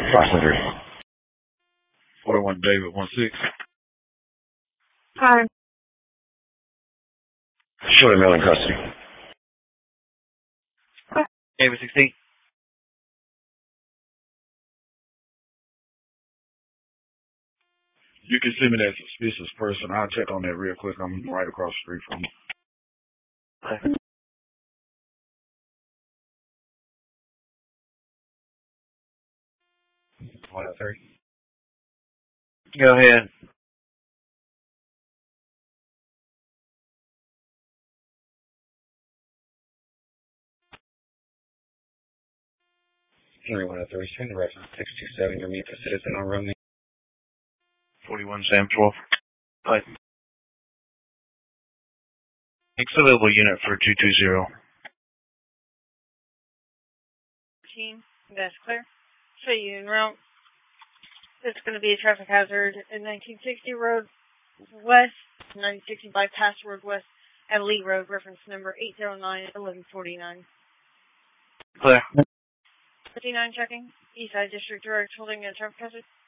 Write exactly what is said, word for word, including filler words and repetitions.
Approximately. forty-one David, one six. Hi. Shorty Mill in custody. David, sixteen. You can send me that suspicious person. I'll check on that real quick. I'm right across the street from you. Okay. one oh three. Go ahead. Henry one oh three, send the reference six two seven, your meet for citizen on Romney. forty-one Sam twelve. Right. Next available unit for two two zero. Team, that's clear. So you en route. It's going to be a traffic hazard at nineteen sixty Road West, nineteen sixty Bypass Road West, and Lee Road, reference number eight zero nine eleven forty-nine. Clear. fifty-nine checking. Eastside District Direct holding a traffic hazard.